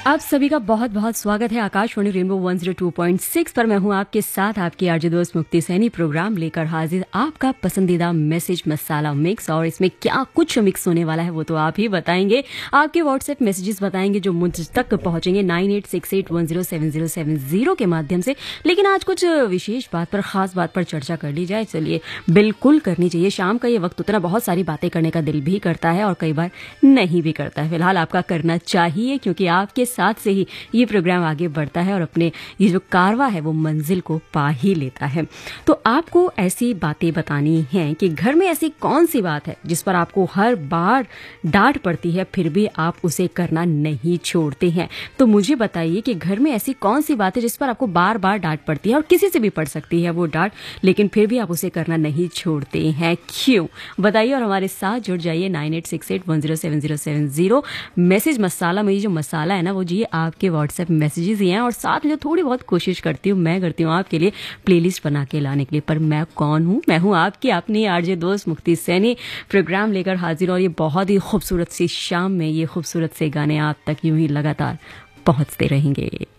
आप सभी का बहुत बहुत स्वागत है आकाशवाणी रेनबो 102.6 पर। मैं हूं आपके साथ आपकी आरजे दोस्त मुक्ति सैनी, प्रोग्राम लेकर हाजिर आपका पसंदीदा मैसेज मसाला मिक्स। और इसमें क्या कुछ मिक्स होने वाला है वो तो आप ही बताएंगे। आपके व्हाट्सएप मैसेजेस बताएंगे जो मुझ तक पहुंचेंगे 9868107070 के माध्यम से। लेकिन आज कुछ विशेष बात पर, खास बात पर चर्चा कर ली जाए। चलिए, बिल्कुल करनी चाहिए। शाम का ये वक्त होता है, बहुत सारी बातें करने का दिल भी करता है और कई बार नहीं भी करता है। फिलहाल आपका करना चाहिए, क्योंकि आपके साथ से ही ये प्रोग्राम आगे बढ़ता है और अपने ये जो कारवा है वो मंजिल को पा ही लेता है। तो आपको ऐसी बातें बतानी हैं कि घर में ऐसी कौन सी बात है जिस पर आपको हर बार डांट पड़ती है, फिर भी आप उसे करना नहीं छोड़ते हैं। तो मुझे बताइए कि घर में ऐसी कौन सी बात है जिस पर आपको बार बार डांट पड़ती है, और किसी से भी पड़ सकती है वो डांट, लेकिन फिर भी आप उसे करना नहीं छोड़ते हैं, क्यों? बताइए और हमारे साथ जुड़ जाइए 9868107070। मैसेज मसाला में जो मसाला है ना, वो जी आपके व्हाट्सएप मैसेजेस ही हैं। और साथ में जो थोड़ी बहुत कोशिश करती हूँ आपके लिए प्लेलिस्ट बना के लाने के लिए। पर मैं कौन हूँ? मैं हूँ आपकी अपनी आरजे दोस्त मुक्ति सैनी, प्रोग्राम लेकर हाजिर। और ये बहुत ही खूबसूरत सी शाम में ये खूबसूरत से गाने आप तक यूं ही लगातार पहुंचते रहेंगे।